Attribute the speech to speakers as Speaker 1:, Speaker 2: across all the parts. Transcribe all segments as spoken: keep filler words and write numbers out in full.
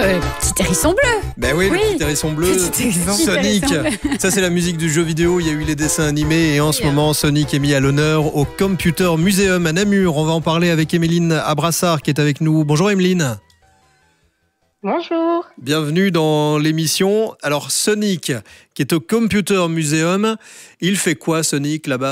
Speaker 1: euh, petit hérisson bleu.
Speaker 2: Ben oui,
Speaker 1: Oui.
Speaker 2: le petit hérisson bleu.
Speaker 1: Petit hérisson.
Speaker 2: Sonic.
Speaker 1: Petit hérisson
Speaker 2: Ça, c'est la musique du jeu vidéo. Il y a eu les dessins animés et en ce moment, Sonic est mis à l'honneur au Computer Museum à Namur. On va en parler avec Emeline Abrassard qui est avec nous. Bonjour Emeline.
Speaker 3: Bonjour.
Speaker 2: Bienvenue dans l'émission. Alors Sonic, qui est au Computer Museum, il fait quoi Sonic là-bas ?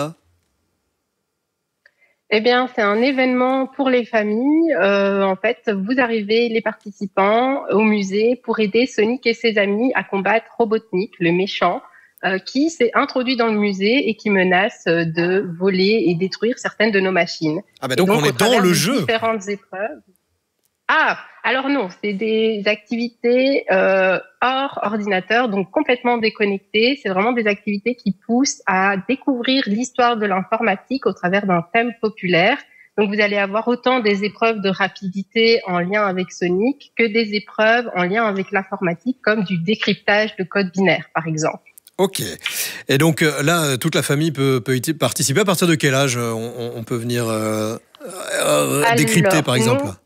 Speaker 3: Eh bien, c'est un événement pour les familles. Euh, en fait, vous arrivez, les participants, au musée pour aider Sonic et ses amis à combattre Robotnik, le méchant, euh, qui s'est introduit dans le musée et qui menace de voler et détruire certaines de nos machines.
Speaker 2: Ah bah donc,
Speaker 3: donc
Speaker 2: on est dans le jeu.
Speaker 3: Différentes épreuves. Ah, alors non, c'est des activités euh, hors ordinateur, donc complètement déconnectées. C'est vraiment des activités qui poussent à découvrir l'histoire de l'informatique au travers d'un thème populaire. Donc vous allez avoir autant des épreuves de rapidité en lien avec Sonic que des épreuves en lien avec l'informatique, comme du décryptage de code binaire, par exemple.
Speaker 2: Ok. Et donc là, toute la famille peut, peut y participer. À partir de quel âge on, on peut venir euh, euh, décrypter,
Speaker 3: Alors,
Speaker 2: par exemple
Speaker 3: nous,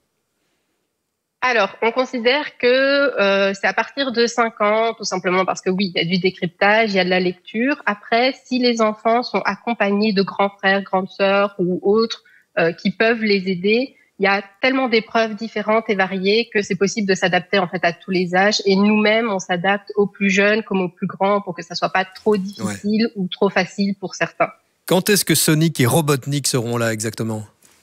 Speaker 3: Alors, on considère que euh, c'est à partir de cinq ans, tout simplement parce que oui, il y a du décryptage, il y a de la lecture. Après, si les enfants sont accompagnés de grands frères, grandes sœurs ou autres euh, qui peuvent les aider, il y a tellement d'épreuves différentes et variées que c'est possible de s'adapter en fait à tous les âges. Et nous-mêmes, on s'adapte aux plus jeunes comme aux plus grands pour que ça soit pas trop difficile ouais. ou trop facile pour certains.
Speaker 2: Quand est-ce que Sonic et Robotnik seront là exactement ?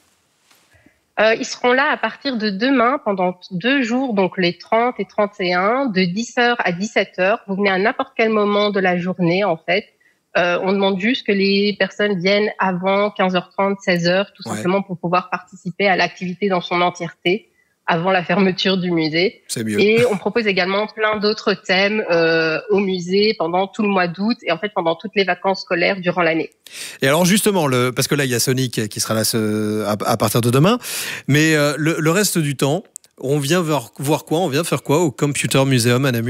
Speaker 3: Euh, ils seront là à partir de demain pendant deux jours, donc les trente et trente et un, de dix heures à dix-sept heures. Vous venez à n'importe quel moment de la journée, en fait. Euh, on demande juste que les personnes viennent avant quinze heures trente, seize heures, tout ouais. simplement pour pouvoir participer à l'activité dans son entièreté avant la fermeture du musée.
Speaker 2: C'est mieux.
Speaker 3: Et on propose également plein d'autres thèmes euh, au musée pendant tout le mois d'août et en fait pendant toutes les vacances scolaires durant l'année.
Speaker 2: Et alors justement, le, parce que là il y a Sonic qui sera là ce, à, à partir de demain, mais euh, le, le reste du temps, on vient voir, voir quoi ? On vient faire quoi au Computer Museum à Namur ?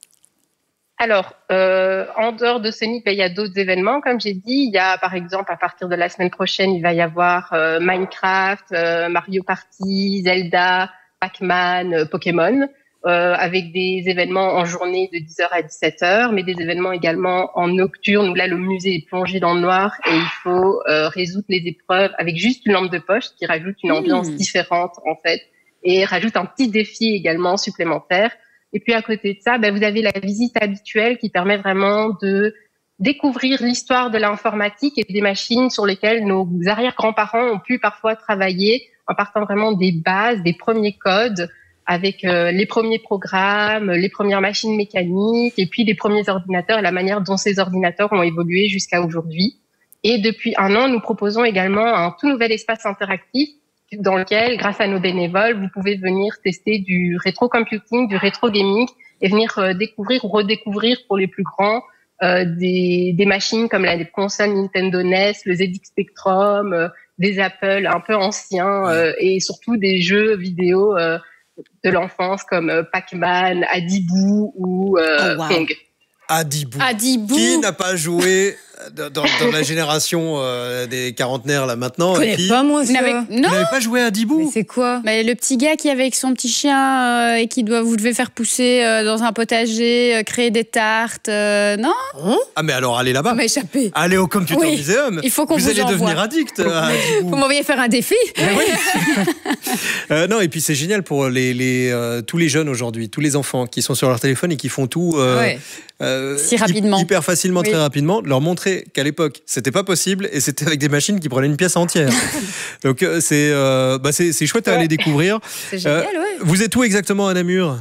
Speaker 3: Alors, euh, en dehors de Sonic, ben, il y a d'autres événements, comme j'ai dit. Il y a, par exemple, à partir de la semaine prochaine, il va y avoir euh, Minecraft, euh, Mario Party, Zelda, Pac-Man, euh, Pokémon, euh, avec des événements en journée de dix heures à dix-sept heures, mais des événements également en nocturne, où là, le musée est plongé dans le noir et il faut euh, résoudre les épreuves avec juste une lampe de poche qui rajoute une ambiance mmh. différente, en fait, et rajoute un petit défi également supplémentaire. Et puis à côté de ça, ben, vous avez la visite habituelle qui permet vraiment de découvrir l'histoire de l'informatique et des machines sur lesquelles nos arrière-grands-parents ont pu parfois travailler en partant vraiment des bases, des premiers codes avec euh, les premiers programmes, les premières machines mécaniques et puis les premiers ordinateurs et la manière dont ces ordinateurs ont évolué jusqu'à aujourd'hui. Et depuis un an, nous proposons également un tout nouvel espace interactif dans lequel, grâce à nos bénévoles, vous pouvez venir tester du rétro-computing, du rétro-gaming et venir euh, découvrir ou redécouvrir pour les plus grands euh, des, des machines comme la, les consoles Nintendo N E S, le Z X Spectrum, euh, des Apple un peu anciens euh, et surtout des jeux vidéo euh, de l'enfance comme euh, Pac-Man, Adibou ou euh,
Speaker 1: oh, wow.
Speaker 3: Pong.
Speaker 2: Adibou.
Speaker 1: Adibou.
Speaker 2: Qui n'a pas joué dans, dans la génération euh, des quarantenaires là maintenant?
Speaker 1: Je connais
Speaker 2: qui...
Speaker 1: pas moi ça.
Speaker 2: Vous n'avez pas joué à Adibou?
Speaker 1: Mais c'est quoi? Bah, le petit gars qui est avec son petit chien euh, et qui doit, vous devez faire pousser euh, dans un potager, euh, créer des tartes, euh, non?
Speaker 2: Hein? Ah mais alors allez là-bas.
Speaker 1: M'a échappé.
Speaker 2: Allez au Computer
Speaker 1: oui.
Speaker 2: Museum.
Speaker 1: Il faut qu'on vous,
Speaker 2: vous allez
Speaker 1: envoie.
Speaker 2: devenir addict à Adibou.
Speaker 1: Vous m'envoyez faire un défi.
Speaker 2: Oui. euh, non et puis c'est génial pour les, les euh, tous les jeunes aujourd'hui, tous les enfants qui sont sur leur téléphone et qui font tout. Euh,
Speaker 1: ouais.
Speaker 2: Euh,
Speaker 1: si rapidement.
Speaker 2: Hyper facilement, oui. Très rapidement, leur montrer qu'à l'époque, c'était pas possible et c'était avec des machines qui prenaient une pièce entière. Donc euh, c'est, euh, bah, c'est, c'est chouette ouais. à aller découvrir.
Speaker 1: C'est génial, euh, ouais.
Speaker 2: Vous êtes où exactement à Namur?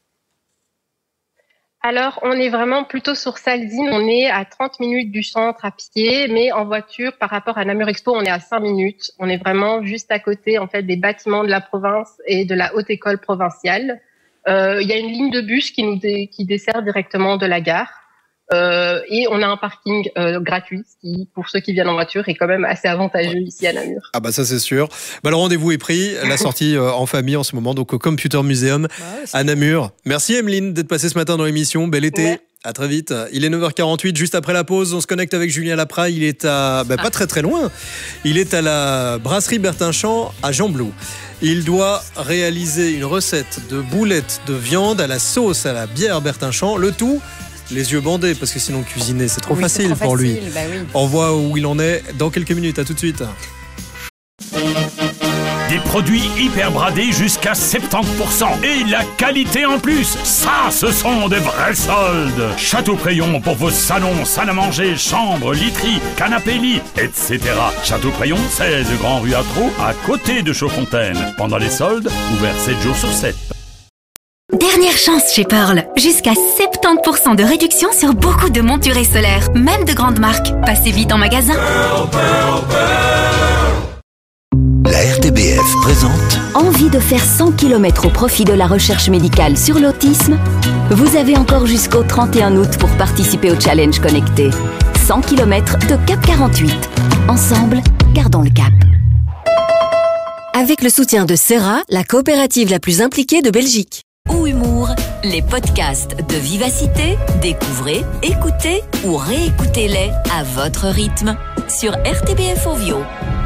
Speaker 3: Alors, on est vraiment plutôt sur Salzine. On est à trente minutes du centre à pied, mais en voiture, par rapport à Namur Expo, on est à cinq minutes. On est vraiment juste à côté, en fait, des bâtiments de la province et de la haute école provinciale. Il euh, y a une ligne de bus qui nous dé- qui dessert directement de la gare euh, et on a un parking euh, gratuit qui, pour ceux qui viennent en voiture, est quand même assez avantageux ouais. ici à Namur.
Speaker 2: Ah bah ça c'est sûr. Bah, le rendez-vous est pris, la sortie euh, en famille en ce moment, donc au Computer Museum bah ouais, à Namur. Merci Emeline d'être passée ce matin dans l'émission. Bel été. Ouais. À très vite. Il est neuf heures quarante-huit, juste après la pause. On se connecte avec Julien Lapra. Il est à, bah, pas très très loin. Il est à la brasserie Bertinchamp à Gembloux. Il doit réaliser une recette de boulettes de viande à la sauce à la bière Bertinchamp. Le tout, les yeux bandés, parce que sinon cuisiner, c'est trop
Speaker 1: Oui,
Speaker 2: facile
Speaker 1: c'est trop
Speaker 2: pour
Speaker 1: facile,
Speaker 2: lui.
Speaker 1: bah oui.
Speaker 2: On voit où il en est dans quelques minutes. À tout de suite.
Speaker 4: Des produits hyper bradés jusqu'à soixante-dix pour cent. Et la qualité en plus. Ça, ce sont des vrais soldes. Château-Crayon pour vos salons, salles à manger, chambres, literies, canapés-lits, et cetera. Château-Crayon, c'est de Grand Rue Atro, à côté de Chaudfontaine. Pendant les soldes, ouvert sept jours sur sept.
Speaker 5: Dernière chance chez Pearl. Jusqu'à soixante-dix pour cent de réduction sur beaucoup de monturés solaires, même de grandes marques. Passez vite en magasin.
Speaker 6: Pearl, Pearl, Pearl. La R T B F présente.
Speaker 7: Envie de faire cent kilomètres au profit de la recherche médicale sur l'autisme? Vous avez encore jusqu'au trente et un août pour participer au challenge connecté. cent kilomètres de Cap quarante-huit. Ensemble, gardons le cap.
Speaker 8: Avec le soutien de Serra, la coopérative la plus impliquée de Belgique.
Speaker 5: Ou Humour, les podcasts de Vivacité, découvrez, écoutez ou réécoutez-les à votre rythme sur R T B F Ovio.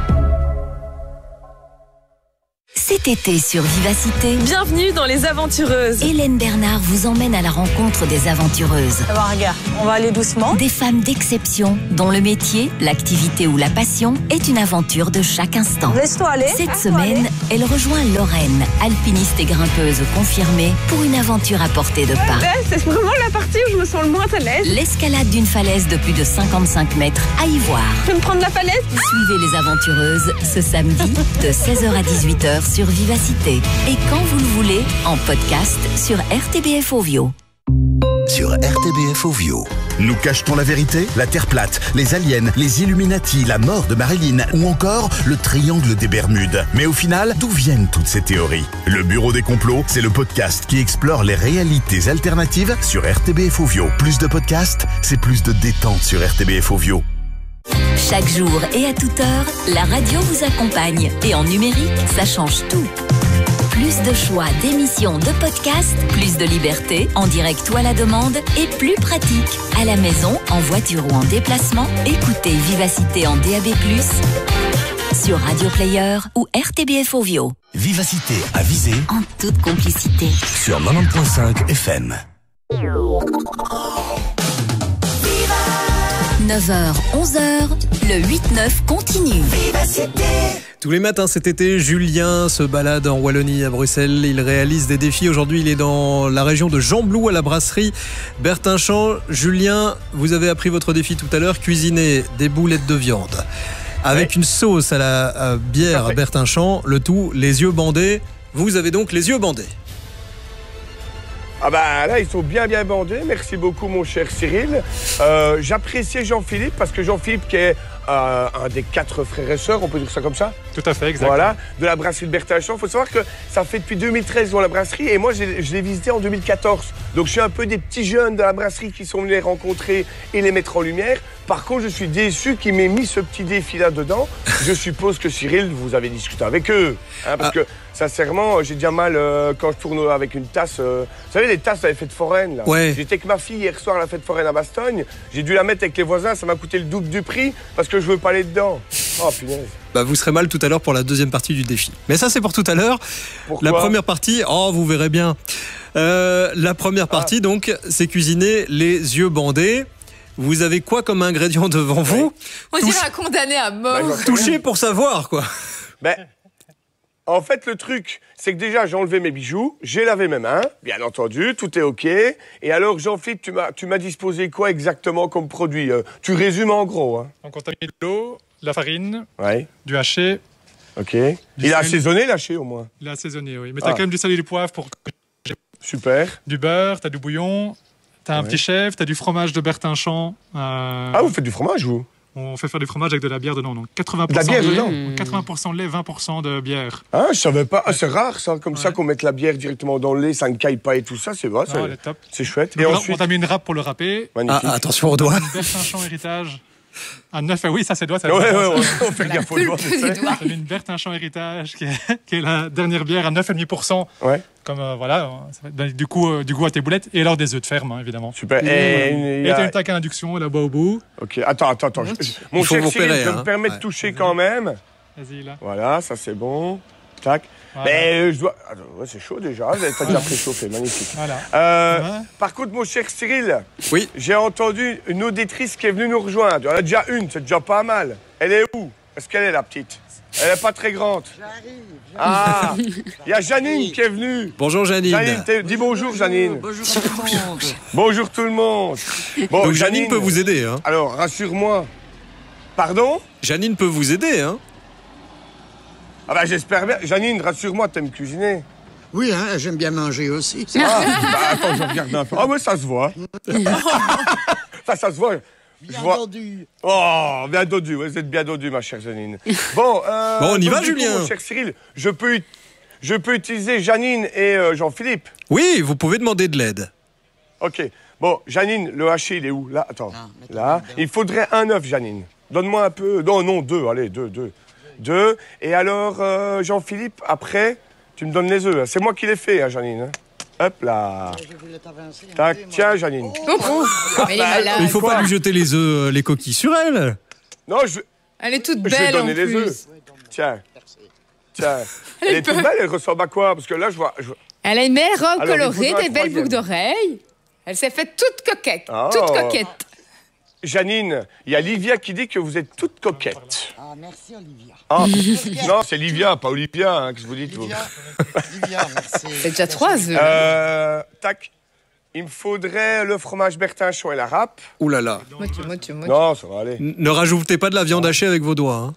Speaker 5: Cet été sur Vivacité,
Speaker 8: Bienvenue dans Les Aventureuses.
Speaker 5: Hélène Bernard vous emmène à la rencontre des aventureuses.
Speaker 8: Bon, regarde, on va aller doucement.
Speaker 5: Des femmes d'exception dont le métier, l'activité ou la passion est une aventure de chaque instant.
Speaker 8: Laisse-toi aller.
Speaker 5: Cette
Speaker 8: Laisse-toi
Speaker 5: semaine,
Speaker 8: aller.
Speaker 5: elle rejoint Lorraine, alpiniste et grimpeuse confirmée, pour une aventure à portée de pas.
Speaker 8: Ouais, c'est vraiment la partie où je me sens le moins à l'aise.
Speaker 5: L'escalade d'une falaise de plus de cinquante-cinq mètres à y voir.
Speaker 8: Tu veux me prendre la falaise?
Speaker 5: Suivez les aventureuses ce samedi de seize heures à dix-huit heures sur Vivacité. Et quand vous le voulez, en podcast sur R T B F Ovio.
Speaker 6: Sur R T B F Ovio.
Speaker 9: Nous cachetons la vérité, la Terre plate, les aliens, les Illuminati, la mort de Marilyn ou encore le triangle des Bermudes. Mais au final, d'où viennent toutes ces théories? Le Bureau des complots, c'est le podcast qui explore les réalités alternatives sur R T B F Ovio. Plus de podcasts, c'est plus de détente sur R T B F Ovio.
Speaker 5: Chaque jour et à toute heure, la radio vous accompagne. Et en numérique, ça change tout. Plus de choix d'émissions, de podcasts, plus de liberté, en direct ou à la demande, et plus pratique. À la maison, en voiture ou en déplacement, écoutez Vivacité en D A B plus, sur Radio Player ou R T B F Ovio.
Speaker 6: Vivacité à viser
Speaker 5: En toute complicité.
Speaker 6: sur quatre-vingt-dix point cinq F M.
Speaker 5: neuf heures, onze heures, le huit neuf continue.
Speaker 2: Tous les matins cet été, Julien se balade en Wallonie, à Bruxelles. Il réalise des défis. Aujourd'hui, il est dans la région de Gembloux, à la brasserie Bertinchamp. Julien, vous avez appris votre défi tout à l'heure, cuisiner des boulettes de viande avec ouais. une sauce à la à bière Parfait. Bertinchamp. Le tout, les yeux bandés. Vous avez donc les yeux bandés.
Speaker 10: Ah bah là, ils sont bien bien bandés. Merci beaucoup, mon cher Cyril. Euh, J'appréciais Jean-Philippe parce que Jean-Philippe, qui est euh, un des quatre frères et sœurs, on peut dire ça comme ça?
Speaker 11: Tout à fait, exactement.
Speaker 10: Voilà, de la brasserie de Bertinchamp. Il faut savoir que ça fait depuis deux mille treize dans la brasserie et moi, je l'ai visité en deux mille quatorze. Donc, je suis un peu des petits jeunes de la brasserie qui sont venus les rencontrer et les mettre en lumière. Par contre, je suis déçu qu'il m'ait mis ce petit défi là-dedans. Je suppose que Cyril, vous avez discuté avec eux. Hein, parce ah. que, sincèrement, j'ai déjà mal euh, quand je tourne avec une tasse. Euh, vous savez, les tasses à la fête foraine, là.
Speaker 2: Ouais.
Speaker 10: J'étais avec ma fille hier soir à la fête foraine à Bastogne. J'ai dû la mettre avec les voisins. Ça m'a coûté le double du prix parce que je veux pas aller dedans. Oh, punaise.
Speaker 2: Bah, vous serez mal tout à l'heure pour la deuxième partie du défi. Mais ça, c'est pour tout à l'heure. La première partie, oh, vous verrez bien. Euh, la première partie, ah. donc, c'est cuisiner les yeux bandés. Vous avez quoi comme ingrédient devant ouais. vous?
Speaker 1: On Touche... dirait un condamné à mort. Bah,
Speaker 2: toucher pour savoir, quoi.
Speaker 10: Ben, en fait, le truc, c'est que déjà, j'ai enlevé mes bijoux, j'ai lavé mes mains, bien entendu, tout est OK. Et alors, Jean-Philippe, tu m'as, tu m'as disposé quoi exactement comme produit? euh, Tu résumes en gros. Hein.
Speaker 11: Donc, on t'a mis de l'eau, de la farine,
Speaker 10: ouais.
Speaker 11: du haché.
Speaker 10: OK. Il a assaisonné, l'haché, au moins?
Speaker 11: Il a assaisonné, oui. Mais t'as ah. quand même du sel et du poivre pour...
Speaker 10: Super.
Speaker 11: Du beurre, t'as du bouillon... T'as un ouais. petit chef, t'as du fromage de Bertinchamp. Euh...
Speaker 10: Ah, vous faites du fromage, vous?
Speaker 11: On fait faire du fromage avec de la bière dedans, donc quatre-vingts pour cent
Speaker 10: de la bière
Speaker 11: de
Speaker 10: dedans
Speaker 11: lait, quatre-vingts pour cent de lait, vingt pour cent de bière.
Speaker 10: Ah, je savais pas. Ah, c'est rare, ça, comme ouais. ça, qu'on mette la bière directement dans le lait, ça ne caille pas et tout ça, c'est vrai.
Speaker 11: Ah, c'est top.
Speaker 10: C'est chouette.
Speaker 11: Et ensuite... On t'a mis une râpe pour le râper.
Speaker 10: Magnifique.
Speaker 2: Ah, attention aux doigts.
Speaker 11: Bertinchamp héritage. Un neuf, oui, ça c'est doigt. Ça
Speaker 10: ouais,
Speaker 11: ouais,
Speaker 10: ouais, ouais, on fait gaffe aux doigts.
Speaker 11: C'est une Bertinchamp Héritage qui est, qui est la dernière bière à neuf virgule cinq pour cent.
Speaker 10: Ouais.
Speaker 11: Comme euh, voilà, ça va être du coup, euh, du goût à tes boulettes et alors des œufs de ferme, hein, évidemment.
Speaker 10: Super.
Speaker 11: Et,
Speaker 10: et
Speaker 11: et
Speaker 10: a...
Speaker 11: t'as une taque à induction là-bas au bout.
Speaker 10: Ok, attends, attends, attends. Je... Mon cher Cyril, je
Speaker 2: hein.
Speaker 10: me permets de toucher quand même.
Speaker 11: Vas-y, là.
Speaker 10: Voilà, ça c'est bon. Tac. Voilà. Mais euh, je dois. Ah, ouais, c'est chaud déjà, t'as déjà préchauffé, magnifique.
Speaker 11: Voilà.
Speaker 10: Euh,
Speaker 11: ouais.
Speaker 10: Par contre, mon cher Cyril,
Speaker 2: oui.
Speaker 10: J'ai entendu une auditrice qui est venue nous rejoindre. Il y en a déjà une, c'est déjà pas mal. Elle est où? Est-ce qu'elle est la petite? Elle n'est pas très grande.
Speaker 12: J'arrive.
Speaker 10: Ah, il y a Janine qui est venue.
Speaker 2: Bonjour Janine.
Speaker 10: Janine, dis bonjour Janine.
Speaker 12: Bonjour tout le monde.
Speaker 10: Bonjour tout le monde.
Speaker 2: Bon, Donc, Janine, Janine peut vous aider. Hein.
Speaker 10: Alors, rassure-moi. Pardon?
Speaker 2: Janine peut vous aider, hein.
Speaker 10: Ah bah j'espère bien. Janine, rassure-moi, t'aimes cuisiner?
Speaker 12: Oui, hein, j'aime bien manger aussi.
Speaker 10: Ah, bah attends, je regarde un peu. Ah ouais, ça se voit. ça, ça se voit.
Speaker 12: Bien
Speaker 10: vois...
Speaker 12: dodu.
Speaker 10: Oh, bien dodu, vous êtes bien dodu, ma chère Janine. Bon, euh,
Speaker 2: bon on y va,
Speaker 10: coup,
Speaker 2: Julien.
Speaker 10: Mon cher Cyril, je peux, je peux utiliser Janine et euh, Jean-Philippe?
Speaker 2: Oui, vous pouvez demander de l'aide.
Speaker 10: Ok. Bon, Janine, le haché, il est où? Là, attends. Ah, là. Il faudrait un œuf, Janine. Donne-moi un peu. Non, non, deux. Allez, deux, deux. Deux. Et alors, euh, Jean-Philippe, après, tu me donnes les œufs. C'est moi qui les fais, hein, Janine. Hop là. Tac, tiens, Janine.
Speaker 1: Oh, oh. Elle est malade.
Speaker 2: Il ne faut pas lui jeter les œufs, les coquilles sur elle.
Speaker 10: Non, je.
Speaker 1: Elle est toute
Speaker 10: je
Speaker 1: belle
Speaker 10: vais donner
Speaker 1: en
Speaker 10: les
Speaker 1: plus.
Speaker 10: œufs. Tiens. Tiens. Elle, elle est toute belle, elle ressemble à quoi? Parce que là, je vois. Je...
Speaker 1: Elle a une belle robe
Speaker 10: alors,
Speaker 1: colorée, des belles boucles d'oreilles. Elle s'est faite toute coquette.
Speaker 10: Oh.
Speaker 1: Toute coquette.
Speaker 10: Janine, il y a Livia qui dit que vous êtes toute coquette.
Speaker 12: Ah, merci Olivia.
Speaker 10: Ah, non, c'est Livia, pas Olivia, hein, qu'est-ce que vous dites,
Speaker 12: Livia,
Speaker 10: vous
Speaker 12: Livia, merci.
Speaker 1: C'est déjà trois œufs.
Speaker 10: Euh, tac. Il me faudrait le fromage Bertinchamp et la râpe.
Speaker 2: Ouh là là.
Speaker 1: Moitié, moitié, moitié.
Speaker 10: Non, ça va aller.
Speaker 2: N ne rajoutez pas de la viande hachée avec vos doigts. Hein.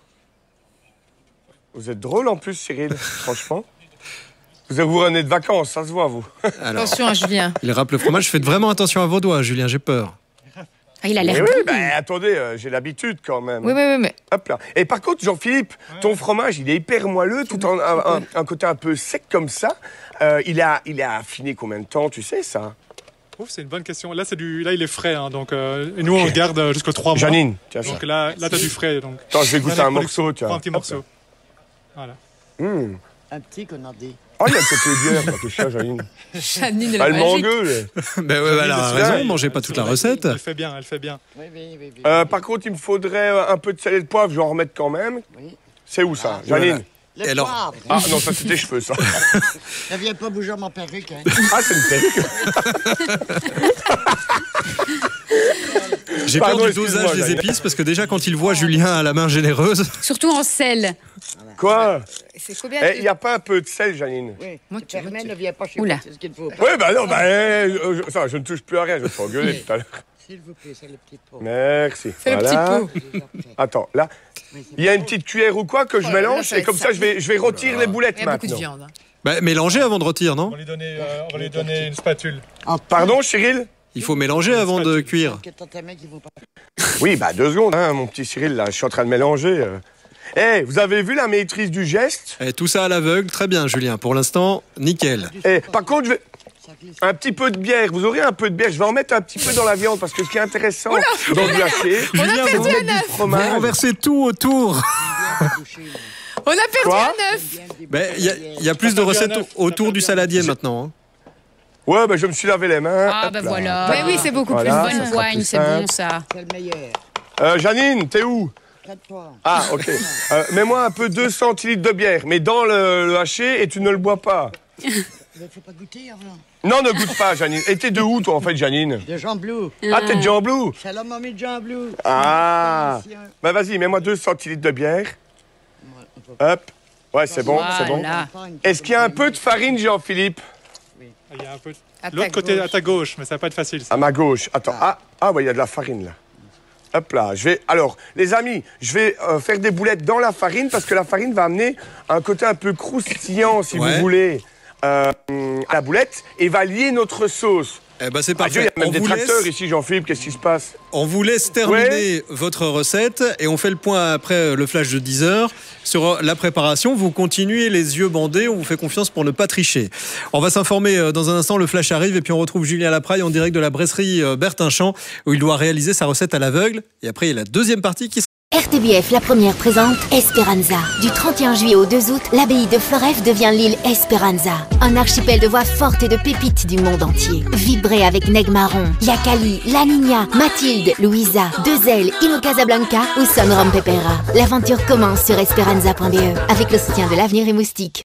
Speaker 10: Vous êtes drôle en plus, Cyril, franchement. Vous vous revenez de vacances, ça se voit, vous.
Speaker 1: Alors, attention à Julien.
Speaker 2: Il râpe le fromage. Faites vraiment attention à vos doigts, Julien, j'ai peur.
Speaker 1: Ah, il a l'air.
Speaker 10: Oui, bah, attendez, euh, j'ai l'habitude quand même.
Speaker 1: Oui, oui, oui, mais.
Speaker 10: Hop là. Et par contre, Jean-Philippe, ouais. ton fromage, il est hyper moelleux, tout en un, un, un côté un peu sec comme ça. Euh, il a, il a affiné combien de temps, tu sais ça?
Speaker 11: Ouf, c'est une bonne question. Là, c'est du, là, il est frais, hein, donc. Euh, et nous, okay. on le garde jusqu'à trois mois.
Speaker 10: Janine, tiens
Speaker 11: donc
Speaker 10: ça.
Speaker 11: là, là, t'as du frais, donc.
Speaker 10: Attends, je vais goûter un morceau, tiens.
Speaker 11: Prends un petit morceau. Voilà.
Speaker 10: Mmh.
Speaker 12: Un petit connadé.
Speaker 10: Oh, il y a peut-être les bières, quand tu sais, Janine.
Speaker 1: Janine, elle
Speaker 10: est magique. Elle m'engueule.
Speaker 2: Ben ouais, elle a raison, mangez pas toute la recette.
Speaker 11: Elle fait bien, elle fait bien.
Speaker 12: Oui, oui, oui. oui.
Speaker 10: Euh, par contre, il me faudrait un peu de sel et de poivre, je vais en remettre quand même. Oui. C'est où ça, ah, Janine?
Speaker 12: Le
Speaker 2: alors...
Speaker 12: poivre.
Speaker 10: Ah non, ça c'est tes cheveux, ça.
Speaker 12: Ne viens pas bouger ma perruque, hein.
Speaker 10: Ah, c'est une perruque.
Speaker 2: J'ai peur du dosage des épices parce que déjà quand il voit Julien à la main généreuse.
Speaker 1: Surtout en sel.
Speaker 10: Quoi?
Speaker 1: C'est combien?
Speaker 10: Il n'y a pas un peu de sel, Janine?
Speaker 12: Oui. Moi, tu ne viens pas chez
Speaker 1: moi,
Speaker 12: c'est ce qu'il faut.
Speaker 10: Oui, bah non, bah, euh, je, ça, je ne touche plus à rien, je vais te faire engueuler tout à l'heure.
Speaker 12: S'il vous plaît, c'est le petit pot.
Speaker 10: Merci.
Speaker 1: C'est
Speaker 10: voilà.
Speaker 1: le petit pot.
Speaker 10: Attends, là, il y a une petite cuillère ou quoi que je oh, mélange là, et comme ça, ça je vais, je vais retirer les boulettes maintenant.
Speaker 1: Il y a beaucoup de viande. Hein.
Speaker 2: Bah, mélangez avant de retirer, non?
Speaker 11: On va lui donner, euh, on va lui donner une spatule.
Speaker 10: Pardon, Cyril?
Speaker 2: Il faut mélanger avant de cuire.
Speaker 10: Oui, bah deux secondes, hein, mon petit Cyril, là, je suis en train de mélanger. Eh, hey, vous avez vu la maîtrise du geste?
Speaker 2: Eh, tout ça à l'aveugle, très bien, Julien. Pour l'instant, nickel.
Speaker 10: Eh, par contre, je vais... Un petit peu de bière, vous aurez un peu de bière, je vais en mettre un petit peu dans la viande parce que ce qui est intéressant
Speaker 1: Oula,
Speaker 10: dans le haché,
Speaker 2: Julien, vous mettez du fromage. Vous renversez tout autour.
Speaker 1: On a perdu
Speaker 10: quoi?
Speaker 1: un œuf.
Speaker 2: Il ben, y, y a plus de recettes autour du saladier maintenant. Hein.
Speaker 10: Ouais, ben je me suis lavé les mains.
Speaker 1: Ah, ben voilà. Mais oui, c'est beaucoup voilà, plus bonne poigne, c'est bon ça.
Speaker 12: C'est le meilleur.
Speaker 10: Euh, Janine, t'es où? Ah, ok. Euh, Mets-moi un peu deux centilitres de bière, mais dans le, le haché et tu ne le bois pas.
Speaker 12: Il ne faut pas goûter avant.
Speaker 10: Non, ne goûte pas, Janine. Et t'es de où, toi, en fait, Janine?
Speaker 12: De Jean Blou.
Speaker 10: Ah, t'es de Jean Blou?
Speaker 12: C'est la mamie de Jean Blou.
Speaker 10: Ah. Ben vas-y, mets-moi deux centilitres de bière. Hop. Ouais, c'est bon,
Speaker 1: voilà.
Speaker 10: c'est bon. Est-ce qu'il y a un peu de farine, Jean-Philippe?
Speaker 11: Oui. Il y a un peu. L'autre côté, à ta gauche, mais ça va pas être facile. Ça.
Speaker 10: À ma gauche. Attends. Ah, ah ouais, il y a de la farine, là. Hop là. Je vais... Alors, les amis, je vais euh, faire des boulettes dans la farine parce que la farine va amener un côté un peu croustillant, si ouais. vous voulez, euh, à la boulette et va lier notre sauce.
Speaker 2: Eh ben c'est
Speaker 10: Ah, Dieu,
Speaker 2: parfait.
Speaker 10: il y a même
Speaker 2: On
Speaker 10: des
Speaker 2: vous
Speaker 10: tracteurs
Speaker 2: laisse-
Speaker 10: ici, Jean-Philippe, qu'est-ce qui se passe?
Speaker 2: On vous laisse terminer votre recette et on fait le point après le flash de dix heures sur la préparation. Vous continuez les yeux bandés, on vous fait confiance pour ne pas tricher. On va s'informer dans un instant, le flash arrive et puis on retrouve Julien Lapraille en direct de la brasserie Bertinchamp où il doit réaliser sa recette à l'aveugle. Et après, il y a la deuxième partie qui
Speaker 13: R T B F, la première, présente Esperanza. Du trente et un juillet au deux août, l'abbaye de Floreffe devient l'île Esperanza. Un archipel de voix fortes et de pépites du monde entier. Vibrez avec Neg Marron, Yakali, La Niña, Mathilde, Louisa, Deux Ailes, Ino Casablanca ou Son Rom Pepera. L'aventure commence sur esperanza point b e avec le soutien de l'Avenir et Moustique.